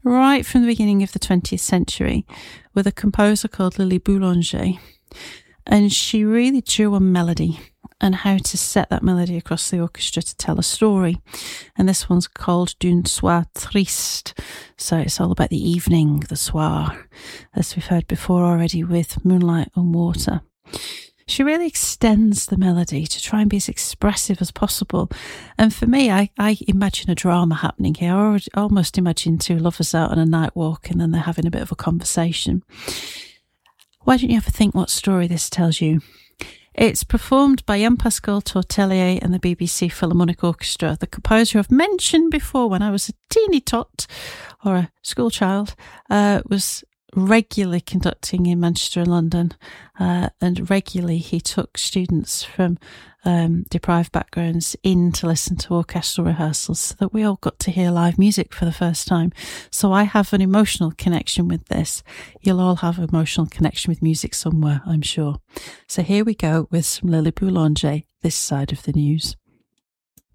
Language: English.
right from the beginning of the 20th century with a composer called Lily Boulanger. And she really drew on melody and how to set that melody across the orchestra to tell a story. And this one's called D'un soir triste. So it's all about the evening, the soir, as we've heard before already with Moonlight on Water. She really extends the melody to try and be as expressive as possible. And for me, I imagine a drama happening here. I almost imagine two lovers out on a night walk and then they're having a bit of a conversation. Why don't you ever think what story this tells you? It's performed by Jean-Pascal Tortelier and the BBC Philharmonic Orchestra. The composer I've mentioned before when I was a teeny tot or a school child was regularly conducting in Manchester and London, and regularly he took students from deprived backgrounds in to listen to orchestral rehearsals so that we all got to hear live music for the first time. So I have an emotional connection with this. You'll all have an emotional connection with music somewhere, I'm sure. So here we go with some Lily Boulanger, This Side of the News.